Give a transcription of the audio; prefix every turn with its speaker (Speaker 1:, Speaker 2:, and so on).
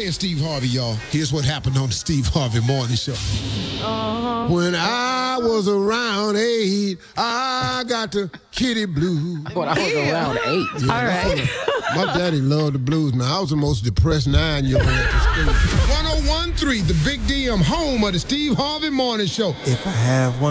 Speaker 1: Hey, it's Steve Harvey, y'all. Here's what happened on the Steve Harvey Morning Show. When I was around 8, I got the kitty blues.
Speaker 2: When I was around 8.
Speaker 1: Yeah,
Speaker 3: All right.
Speaker 1: My daddy loved the blues. Now, I was the most depressed 9-year-old at the school. 1013, the Big DM, home of the Steve Harvey Morning Show.
Speaker 4: If I have one